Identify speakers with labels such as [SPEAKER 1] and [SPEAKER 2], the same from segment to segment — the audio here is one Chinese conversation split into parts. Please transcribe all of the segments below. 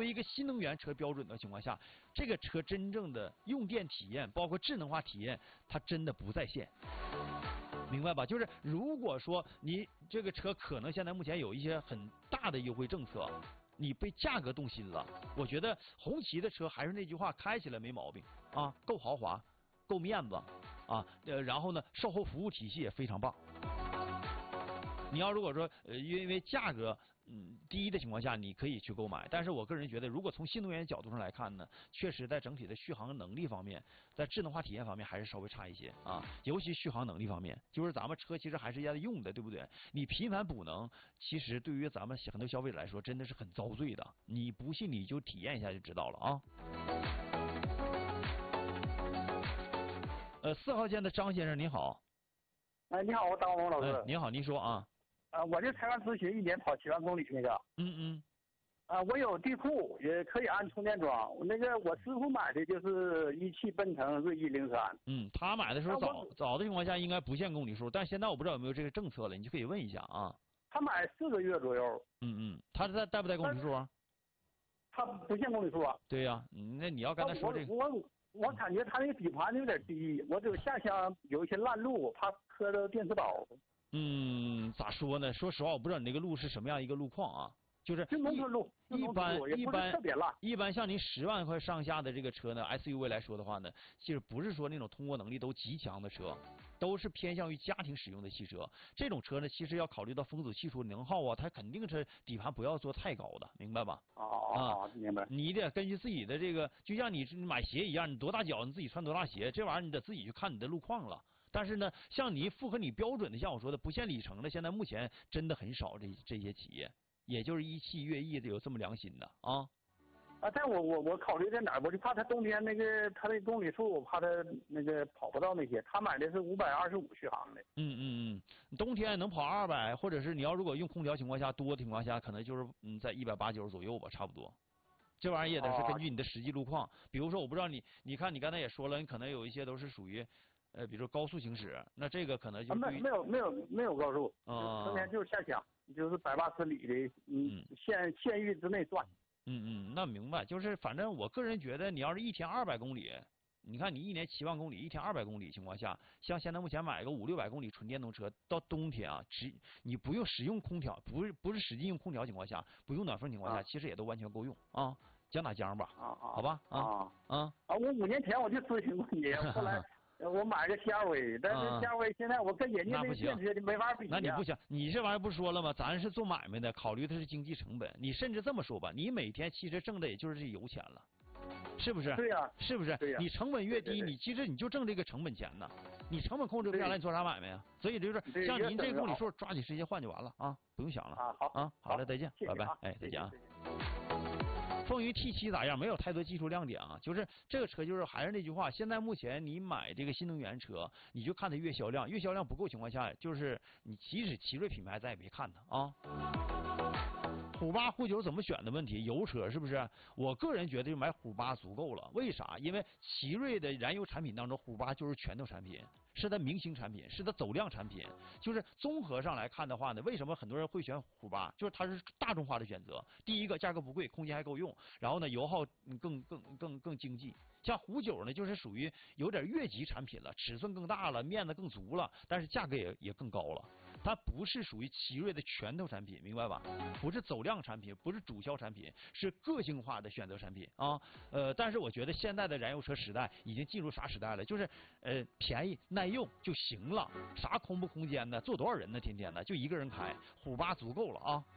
[SPEAKER 1] 一个新能源车标准的情况下，这个车真正的用电体验，包括智能化体验，它真的不在线。明白吧？就是如果说你这个车可能现在目前有一些很大的优惠政策，你被价格动心了，我觉得红旗的车还是那句话，开起来没毛病啊，够豪华，够面子啊，然后呢，售后服务体系也非常棒。你要如果说因为价格低的情况下，你可以去购买，但是我个人觉得，如果从新能源角度上来看呢，确实在整体的续航能力方面，在智能化体验方面还是稍微差一些啊，尤其续航能力方面，就是咱们车其实还是要用的，对不对？你频繁补能，其实对于咱们很多消费者来说，真的是很遭罪的。你不信你就体验一下就知道了啊。4号线的张先生您好。
[SPEAKER 2] 你好，我张文老师。
[SPEAKER 1] 您好，您说啊。
[SPEAKER 2] 我就采访咨询，一年跑7万公里那个。我有地库，也可以安充电桩。那个我师傅买的就是17奔腾锐意03。
[SPEAKER 1] 他买的时候早的情况下应该不限公里数，但现在我不知道有没有这个政策了，你就可以问一下啊。
[SPEAKER 2] 他买4个月左右。
[SPEAKER 1] 他带不带公里数啊？
[SPEAKER 2] 他不限公里数啊。
[SPEAKER 1] 对呀，那你要跟他说这个。
[SPEAKER 2] 我感觉他那个底盘有点低，我这个下乡有一些烂路，我怕磕到电磁岛。
[SPEAKER 1] 咋说呢？说实话，我不知道你那个路是什么样一个路况啊。就是
[SPEAKER 2] 农村路，
[SPEAKER 1] 一般像您10万块上下的这个车呢 ，SUV 来说的话呢，其实不是说那种通过能力都极强的车，都是偏向于家庭使用的汽车。这种车呢，其实要考虑到风阻系数能耗啊，它肯定是底盘不要做太高的，明白吧？
[SPEAKER 2] 明白。
[SPEAKER 1] 你得根据自己的这个，就像你买鞋一样，你多大脚你自己穿多大鞋，这玩意儿你得自己去看你的路况了。但是呢，像你符合你标准的，像我说的不限里程的，现在目前真的很少这些企业。也就是一汽悦翼的有这么良心的啊！
[SPEAKER 2] 但我考虑在哪儿？我就怕他冬天他的公里数，我怕他那个跑不到那些。他买的是525续航的。
[SPEAKER 1] 冬天能跑200，或者是你要如果用空调情况下多的情况下，可能就是在180左右吧，差不多。这玩意儿也得是根据你的实际路况。比如说，我不知道你看你刚才也说了，你可能有一些都是属于比如说高速行驶，那这个可能就
[SPEAKER 2] 没有高速，成天就是下乡。就是180里的，县域之内转。
[SPEAKER 1] 那明白。就是反正我个人觉得，你要是一天200公里，你看你一年7万公里，一天200公里情况下，像现在目前买个500-600公里纯电动车，到冬天啊，你不用使用空调，不是使劲用空调情况下，不用暖风情况下，其实也都完全够用啊。讲打江吧，好吧
[SPEAKER 2] 我5年前我就咨询过你，后来。我买个夏威，但是夏威现在我跟人家那电车就没法比。
[SPEAKER 1] 那你不行，你这玩意儿不说了吗？咱是做买卖的，考虑的是经济成本。你甚至这么说吧，你每天其实挣的也就是这油钱了，是不是？
[SPEAKER 2] 对呀，
[SPEAKER 1] 是不是？
[SPEAKER 2] 对呀。
[SPEAKER 1] 你成本越低，你其实你就挣这个成本钱呢。你成本控制不下来，你做啥买卖呀？所以就是像您这公里数，抓紧时间换就完了啊，不用想了好了，再见，拜拜，再见啊。风云 T7咋样？没有太多技术亮点啊，就是这个车就是还是那句话，现在目前你买这个新能源车，你就看它月销量，月销量不够情况下，就是你即使奇瑞品牌咱也别看它啊。虎8、虎9怎么选的问题，油车是不是？我个人觉得就买虎8足够了。为啥？因为奇瑞的燃油产品当中，虎8就是拳头产品，是它明星产品，是它走量产品。就是综合上来看的话呢，为什么很多人会选虎8？就是它是大众化的选择。第一个，价格不贵，空间还够用，然后呢，油耗更经济。像虎9呢，就是属于有点越级产品了，尺寸更大了，面子更足了，但是价格也更高了。它不是属于奇瑞的拳头产品，明白吧？不是走量产品，不是主销产品，是个性化的选择产品啊。但是我觉得现在的燃油车时代已经进入啥时代了？就是便宜耐用就行了，啥空不空间呢？坐多少人呢？天天的就一个人开，虎8足够了啊。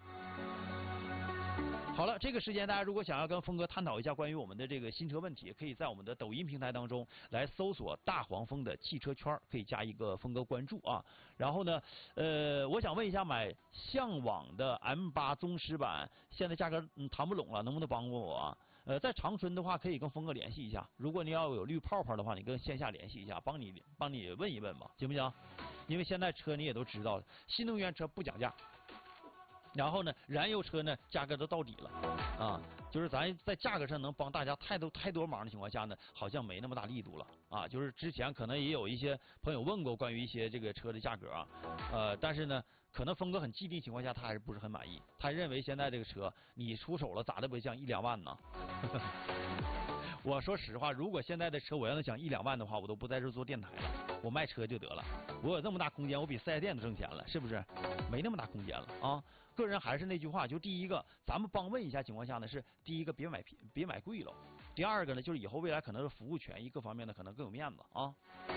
[SPEAKER 1] 好了，这个时间大家如果想要跟峰哥探讨一下关于我们的这个新车问题，可以在我们的抖音平台当中来搜索大黄蜂的汽车圈，可以加一个峰哥关注啊。然后呢，我想问一下，买向往的 M8 宗师版现在价格谈不拢了，能不能帮过我啊？在长春的话，可以跟峰哥联系一下。如果你要有绿泡泡的话，你跟线下联系一下，帮你问一问吧，行不行？因为现在车你也都知道，新能源车不讲价。 然后呢，燃油车呢价格都到底了啊，就是咱在价格上能帮大家太多忙的情况下呢，好像没那么大力度了啊。就是之前可能也有一些朋友问过关于一些这个车的价格啊，但是呢，可能峰哥很既定情况下，他还是不是很满意，他认为现在这个车你出手了，咋的不像1、2万呢？我说实话，如果现在的车我要能想1、2万的话，我都不在这做电台了，我卖车就得了。我有这么大空间，我比4S店都挣钱了，是不是？没那么大空间了啊！个人还是那句话，就第一个，咱们帮问一下情况下呢，是第一个别买贵了，第二个呢，就是以后未来可能是服务权益各方面的可能更有面子啊。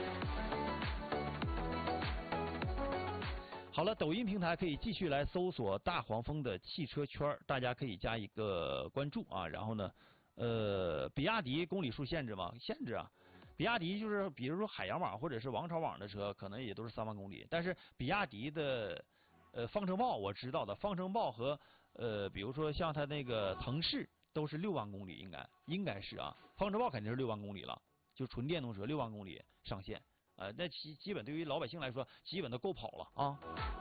[SPEAKER 1] 好了，抖音平台可以继续来搜索大黄蜂的汽车圈，大家可以加一个关注啊。然后呢，比亚迪公里数限制吗？限制啊。比亚迪就是比如说海洋网或者是王朝网的车，可能也都是3万公里。但是比亚迪的方程豹我知道的，方程豹和比如说像它那个腾势都是6万公里，应该是啊。方程豹肯定是6万公里了，就纯电动车6万公里上限。那基本对于老百姓来说，基本都够跑了啊。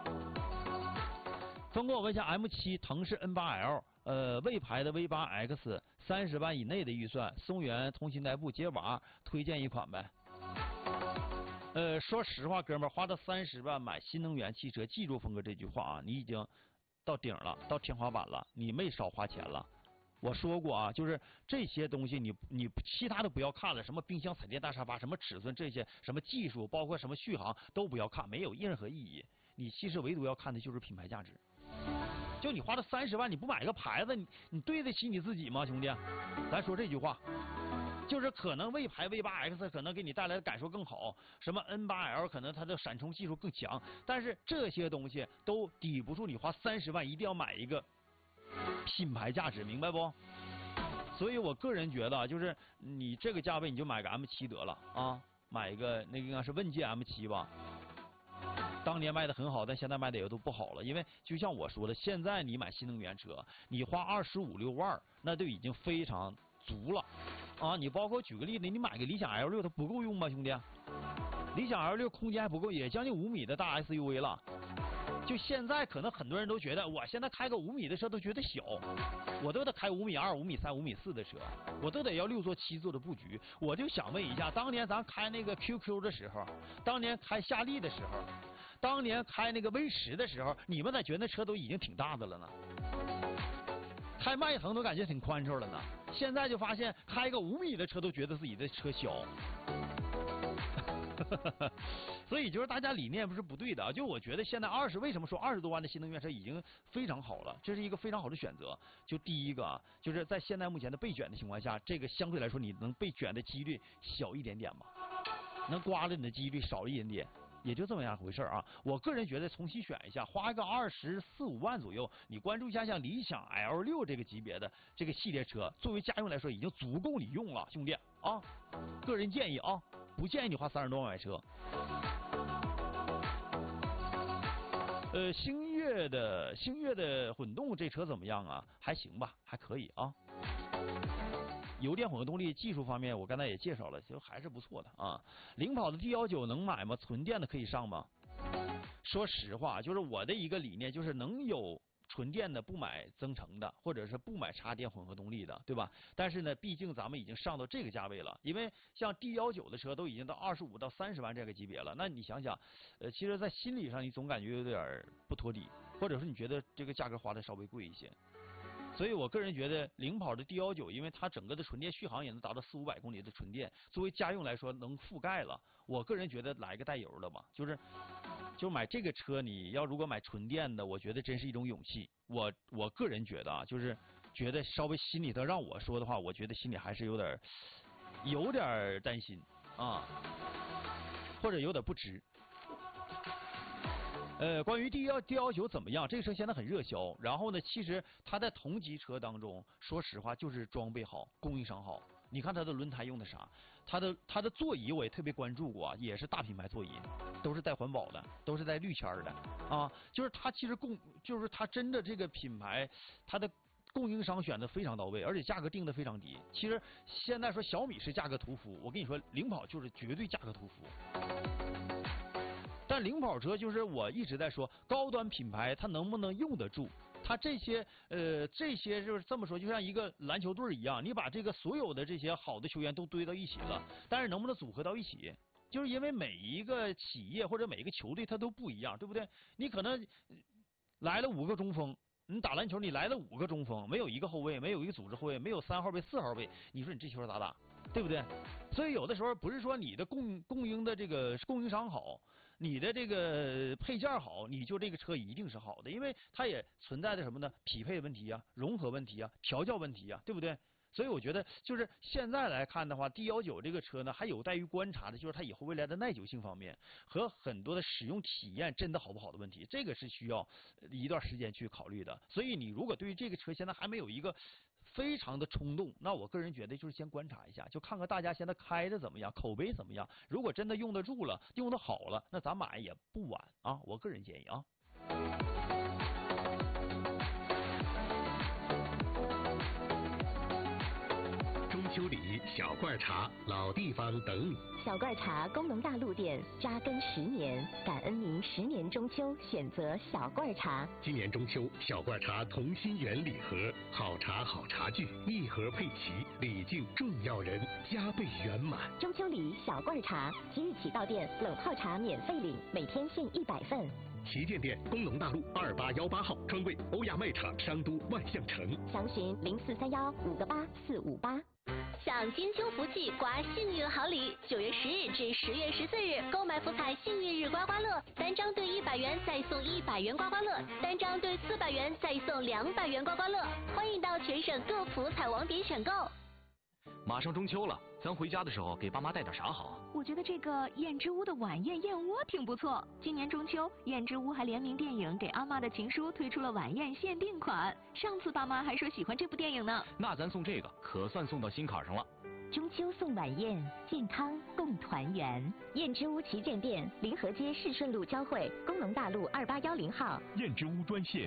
[SPEAKER 1] 峰哥，我问一下 M7 腾势 N8L， 魏牌的 V8X 30万以内的预算，松原通信代步接娃，推荐一款呗。说实话，哥们儿，花到30万买新能源汽车，记住峰哥这句话啊，你已经到顶了，到天花板了，你没少花钱了。我说过啊，就是这些东西你其他的不要看了，什么冰箱、彩电、大沙发，什么尺寸这些，什么技术，包括什么续航都不要看，没有任何意义。你其实唯独要看的就是品牌价值。就你花了30万，你不买个牌子，你对得起你自己吗，兄弟？咱说这句话，就是可能魏牌 V8X 可能给你带来的感受更好，什么 N8L 可能它的闪充技术更强，但是这些东西都抵不住你花30万一定要买一个品牌价值，明白不？所以我个人觉得，就是你这个价位你就买个 M7 得了啊，买一个那个应该是问界 M7 吧。当年卖的很好，但现在卖的也都不好了。因为就像我说的，现在你买新能源车，你花25、6万，那就已经非常足了啊！你包括举个例子，你买个理想 L6，它不够用吗，兄弟？理想 L6 空间还不够，也将近5米的大 SUV 了。就现在可能很多人都觉得，我现在开个5米的车都觉得小，我都得开5.2米、5.3米、5.4米的车，我都得要6座、7座的布局。我就想问一下，当年咱开那个 QQ 的时候，当年开夏利的时候，当年开那个威10的时候，你们咋觉得那车都已经挺大的了呢？开迈腾都感觉挺宽敞了呢。现在就发现开个5米的车都觉得自己的车小。所以就是大家理念不是不对的啊，就我觉得现在为什么说20多万的新能源车已经非常好了，这是一个非常好的选择。就第一个啊，就是在现在目前的被卷的情况下，这个相对来说你能被卷的几率小一点点吧，能刮了你的几率少一点点，也就这么样回事啊。我个人觉得重新选一下，花一个24、25万左右，你关注一下像理想 L6 这个级别的这个系列车，作为家用来说已经足够你用了，兄弟啊。个人建议啊，不建议你花30多万买车。星越的混动这车怎么样啊？还行吧，还可以啊。油电混合动力技术方面，我刚才也介绍了，就还是不错的啊。领跑的 D19能买吗？纯电的可以上吗？说实话，就是我的一个理念，就是能有纯电的不买增程的，或者是不买插电混合动力的，对吧？但是呢，毕竟咱们已经上到这个价位了，因为像 D19的车都已经到25到30万这个级别了，那你想想，其实在心理上你总感觉有点不妥底，或者说你觉得这个价格花的稍微贵一些。所以我个人觉得领跑的 D19，因为它整个的纯电续航也能达到400、500公里的纯电，作为家用来说能覆盖了。我个人觉得来个带油的吧，就买这个车，你要如果买纯电的，我觉得真是一种勇气。我个人觉得啊，就是觉得稍微心里头让我说的话，我觉得心里还是有点担心啊，或者有点不值。关于 D19怎么样？这个车现在很热销。然后呢，其实它在同级车当中，说实话就是装备好，供应商好。你看它的轮胎用的啥？它的座椅我也特别关注过啊，也是大品牌座椅，都是带环保的，都是带绿签的啊。就是它其实就是它真的这个品牌，它的供应商选的非常到位，而且价格定的非常低。其实现在说小米是价格屠夫，我跟你说，领跑就是绝对价格屠夫。但领跑车就是我一直在说，高端品牌它能不能用得住， 它这些就是这么说，就像一个篮球队一样，你把这个所有的这些好的球员都堆到一起了，但是能不能组合到一起？就是因为每一个企业或者每一个球队它都不一样，对不对？你可能来了5个中锋，你打篮球你来了5个中锋，没有一个后卫，没有一个组织后卫，没有3号位、4号位，你说你这球咋打？对不对？所以有的时候不是说你的供应的这个供应商好，你的这个配件好，你就这个车一定是好的，因为它也存在着什么呢？匹配问题啊，融合问题啊，调教问题啊，对不对？所以我觉得就是现在来看的话 ，D19这个车呢还有待于观察的，就是它以后未来的耐久性方面和很多的使用体验真的好不好的问题，这个是需要一段时间去考虑的。所以你如果对于这个车现在还没有一个非常的冲动，那我个人觉得就是先观察一下，就看看大家现在开的怎么样，口碑怎么样。如果真的用得住了，用得好了，那咱买也不晚啊。我个人建议啊。
[SPEAKER 3] 中秋礼、小罐茶、老地方等。
[SPEAKER 4] 小罐茶工农大陆店扎根10年，感恩您10年中秋选择小罐茶。
[SPEAKER 3] 今年中秋，小罐茶同心圆礼盒，好茶好茶具，一盒配齐，礼敬重要人，加倍圆满。
[SPEAKER 4] 中秋礼小罐茶，即日起到店冷泡茶免费领，每天限100份。
[SPEAKER 3] 旗舰店工农大路2818号，专柜欧亚卖场商都万象城。
[SPEAKER 4] 详询0431-58458。
[SPEAKER 5] 享金秋福气，刮幸运好礼！9月10日至10月14日，购买福彩幸运日刮刮乐，单张兑100元再送100元刮刮乐，单张兑400元再送200元刮刮乐。欢迎到全省各福彩网点选购。
[SPEAKER 6] 马上中秋了，咱回家的时候给爸妈带点啥好？
[SPEAKER 7] 我觉得这个燕之屋的晚宴燕窝挺不错。今年中秋，燕之屋还联名电影《给阿妈的情书》推出了晚宴限定款。上次爸妈还说喜欢这部电影呢。
[SPEAKER 6] 那咱送这个，可算送到心坎上了。
[SPEAKER 4] 中秋送晚宴，健康共团圆。燕之屋旗舰店，临河街市顺路交汇，工农大路2810号。
[SPEAKER 3] 燕之屋专线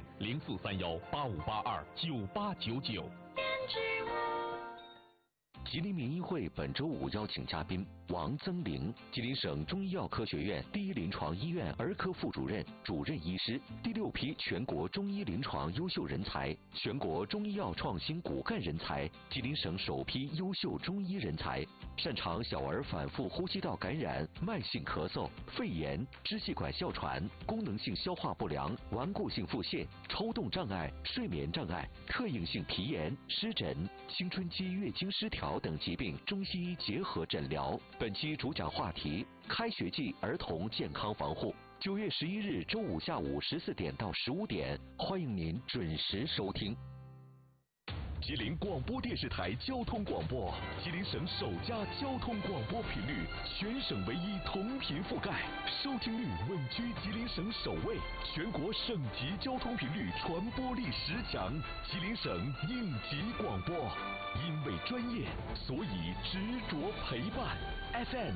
[SPEAKER 3] 043185829899。
[SPEAKER 5] 燕之屋。
[SPEAKER 8] 吉林民医会本周5邀请嘉宾王增龄，吉林省中医药科学院第一临床医院儿科副主任、主任医师，第6批全国中医临床优秀人才，全国中医药创新骨干人才，吉林省首批优秀中医人才，擅长小儿反复呼吸道感染、慢性咳嗽、肺炎、支气管哮喘、功能性消化不良、顽固性腹泻、抽动障碍、睡眠障碍、特应性皮炎、湿疹、青春期月经失调等疾病中西医结合诊疗。本期主讲话题：开学季儿童健康防护。9月11日周五下午14点到15点，欢迎您准时收听。
[SPEAKER 3] 吉林广播电视台交通广播，吉林省首家交通广播频率，全省唯一同频覆盖，收听率稳居吉林省首位，全国省级交通频率传播力10强，吉林省应急广播。因为专业，所以执着陪伴。FM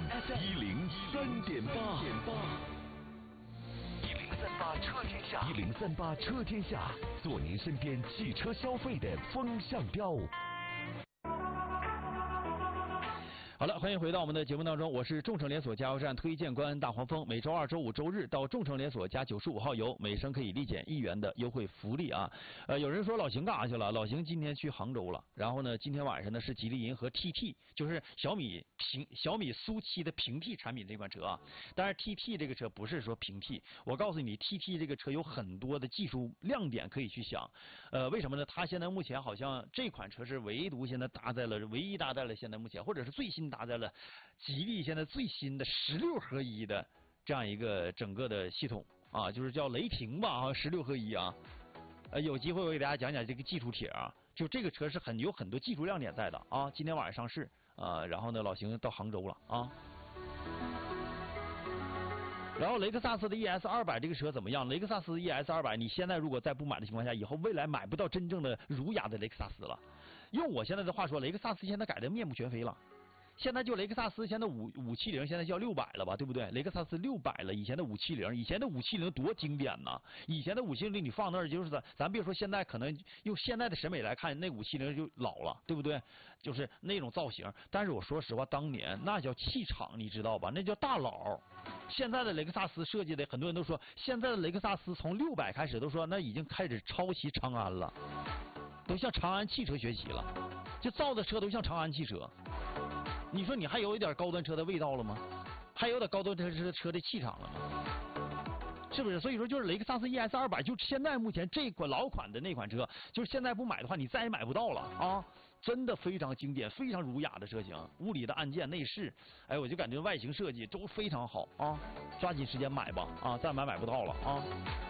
[SPEAKER 3] 103.8。1038车天下，做您身边汽车消费的风向标。
[SPEAKER 1] 好了，欢迎回到我们的节目当中，我是众诚连锁加油站推荐官大黄蜂。每周2、周5、周日到众诚连锁加95号油，每升可以立减1元的优惠福利啊！有人说老邢干啥去了？老邢今天去杭州了。然后呢，今天晚上呢是吉利银和 TT， 就是小米苏7的平替产品这款车啊。但是 TT 这个车不是说平替，我告诉你 ，TT 这个车有很多的技术亮点可以去想。为什么呢？它现在目前好像这款车是唯一搭载了现在目前或者是最新搭载了吉利现在最新的16合一的这样一个整个的系统啊，就是叫雷霆吧啊，16合一啊。有机会我给大家讲讲这个技术帖啊，就这个车是有很多技术亮点在的啊。今天晚上上市啊，然后呢老邢到杭州了啊。然后雷克萨斯的 ES 200这个车怎么样？雷克萨斯 ES 200，你现在如果再不买的情况下，以后未来买不到真正的儒雅的雷克萨斯了。用我现在的话说，雷克萨斯现在改得面目全非了。 现在就雷克萨斯现在570现在叫600了吧，对不对？雷克萨斯600了，以前的570，以前的570多经典呐！以前的570你放那儿就是咱别说现在可能用现在的审美来看，那570就老了，对不对？就是那种造型。但是我说实话，当年那叫气场，你知道吧？那叫大佬。现在的雷克萨斯设计的，很多人都说，现在的雷克萨斯从600开始都说那已经开始抄袭长安了，都向长安汽车学习了，就造的车都像长安汽车。你说你还有一点高端车的味道了吗？还有点高端车的气场了吗？是不是？所以说就是雷克萨斯 ES200，就现在目前这款老款的那款车，就是现在不买的话，你再也买不到了啊！真的非常经典、非常儒雅的车型，屋里的按键、内饰，哎，我就感觉外形设计都非常好啊！抓紧时间买吧啊！再买不到了啊！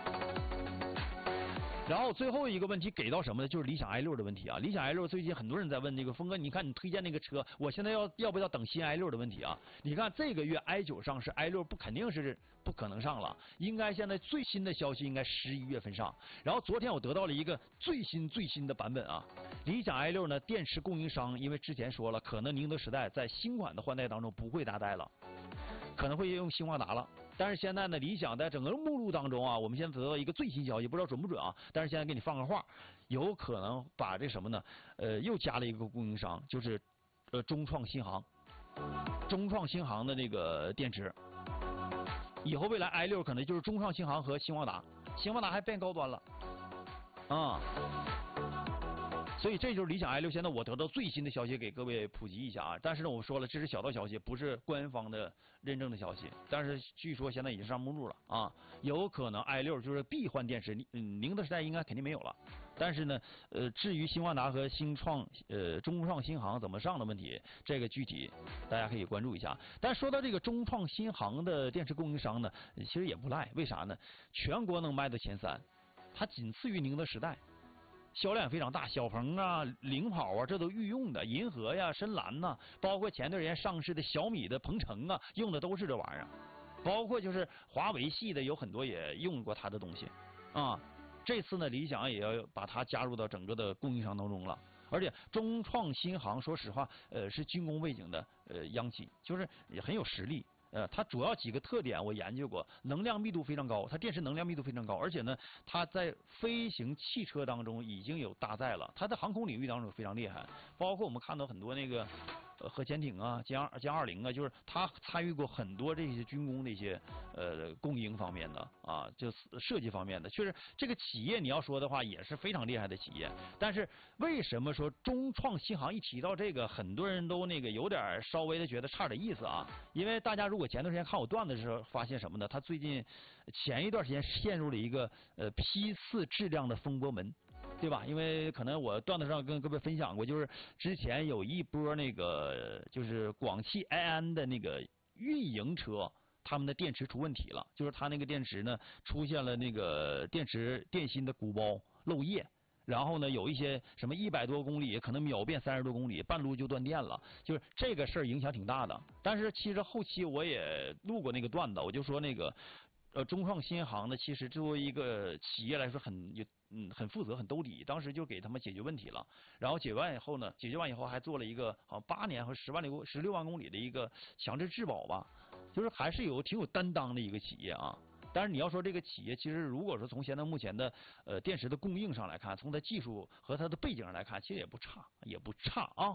[SPEAKER 1] 然后最后一个问题给到什么呢？就是理想 i6 的问题啊。理想 i6 最近很多人在问那个峰哥，你看你推荐那个车，我现在要不要等新 i6 的问题啊？你看这个月 i9 上市 ，i6 肯定是不可能上了，应该现在最新的消息应该11月份上。然后昨天我得到了一个最新的版本啊。理想 i6 呢，电池供应商因为之前说了，可能宁德时代在新款的换代当中不会搭载了，可能会用兴华达了。但是现在呢，理想在整个目录当中啊，我们现在得到一个最新消息，不知道准不准啊？但是现在给你放个话，有可能把这什么呢？又加了一个供应商，就是中创新航，中创新航的那个电池。以后未来 i6 可能就是中创新航和兴华达，兴华达还变高端了，啊。所以这就是理想 i6，现在我得到最新的消息给各位普及一下啊。但是呢，我说了，这是小道消息，不是官方的认证的消息。但是据说现在已经上目录了啊，有可能 i6 就是必换电池，宁德时代应该肯定没有了。但是呢，至于兴华达和中创新航怎么上的问题，这个具体大家可以关注一下。但说到这个中创新航的电池供应商呢，其实也不赖，为啥呢？全国能卖到前3，它仅次于宁德时代。销量非常大，小鹏啊、领跑啊，这都御用的，银河呀、深蓝呐，包括前段时间上市的小米的鹏程啊，用的都是这玩意儿。包括就是华为系的，有很多也用过它的东西啊。这次呢，理想也要把它加入到整个的供应商当中了。而且中创新航，说实话，是军工背景的央企，就是也很有实力。它主要几个特点我研究过，能量密度非常高，它电池能量密度非常高，而且呢，它在飞行汽车当中已经有搭载了，它在航空领域当中非常厉害，包括我们看到很多那个核潜艇啊、歼20啊，就是它参与过很多这些军工的一些供应方面的啊，就设计方面的，确实这个企业你要说的话也是非常厉害的企业。但是为什么说中创新航一提到这个，很多人都那个有点稍微的觉得差点意思啊？因为大家如果前段时间看我段子的时候，发现什么呢？他最近前一段时间陷入了一个批次质量的风波门。对吧？因为可能我段子上跟各位分享过，就是之前有一波那个就是广汽埃安的那个运营车，他们的电池出问题了，就是它那个电池呢出现了那个电芯的鼓包漏液，然后呢有一些什么100多公里，可能秒变30多公里，半路就断电了，就是这个事儿影响挺大的。但是其实后期我也录过那个段子，我就说那个中创新航呢，其实作为一个企业来说很负责、很兜底，当时就给他们解决问题了。然后解决完以后还做了一个好像8年和16万公里的一个强制质保吧，就是还是挺有担当的一个企业啊。但是你要说这个企业，其实如果说从现在目前的电池的供应上来看，从它技术和它的背景上来看，其实也不差啊。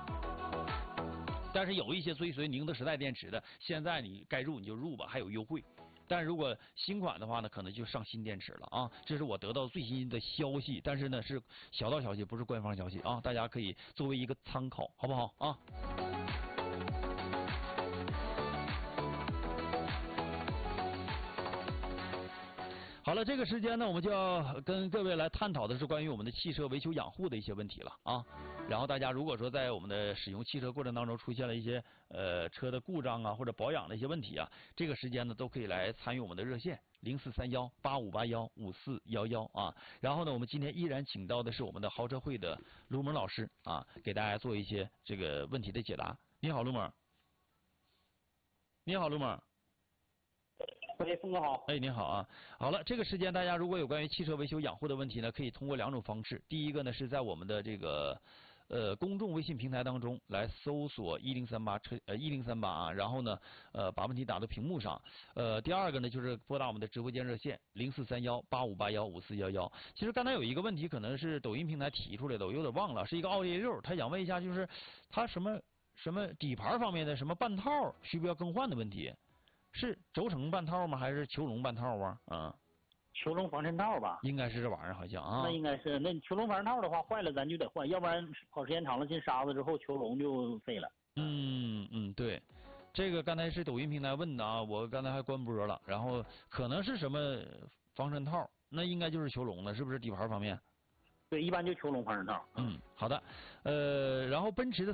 [SPEAKER 1] 但是有一些追随宁德时代电池的，现在你该入你就入吧，还有优惠。但如果新款的话呢，可能就上新电池了啊！这是我得到最新的消息，但是呢是小道消息，不是官方消息啊，大家可以作为一个参考，好不好啊？好了，这个时间呢，我们就要跟各位来探讨的是关于我们的汽车维修养护的一些问题了啊。然后大家如果说在我们的使用汽车过程当中出现了一些车的故障啊或者保养的一些问题啊，这个时间呢都可以来参与我们的热线043185815411啊。然后呢，我们今天依然请到的是我们的豪车会的卢萌老师啊，给大家做一些这个问题的解答。你好，卢萌。你好，卢萌。
[SPEAKER 2] 喂，峰哥好。
[SPEAKER 1] 哎，您好啊。好了，这个时间大家如果有关于汽车维修养护的问题呢，可以通过2种方式。第一个呢是在我们的这个公众微信平台当中来搜索1038啊，然后呢把问题打到屏幕上。第二个呢就是拨打我们的直播间热线043185815411。其实刚才有一个问题可能是抖音平台提出来的，我有点忘了，是一个奥迪A6，他想问一下就是他什么底盘方面的什么半套需不需要更换的问题，是轴承半套吗？还是球笼半套啊？啊。
[SPEAKER 9] 球笼防尘套吧，
[SPEAKER 1] 应该是这玩意儿好像啊。
[SPEAKER 9] 那应该是，那球笼防尘套的话坏了咱就得换，要不然跑时间长了进沙子之后球笼就废了。
[SPEAKER 1] 对，这个刚才是抖音平台问的啊，我刚才还关播了，然后可能是什么防尘套，那应该就是球笼了，是不是底盘方面？
[SPEAKER 9] 对，一般就球笼防尘套。
[SPEAKER 1] 好的，然后奔驰的